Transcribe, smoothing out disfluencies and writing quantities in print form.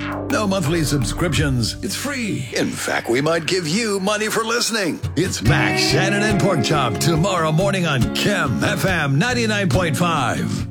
No monthly subscriptions. It's free. In fact, we might give you money for listening. It's Max, Shannon, and Porkchop tomorrow morning on Chem FM 99.5.